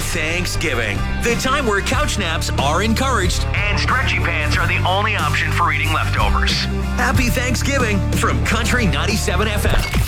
Thanksgiving, the time where couch naps are encouraged and stretchy pants are the only option for eating leftovers. Happy Thanksgiving from Country 97 FM.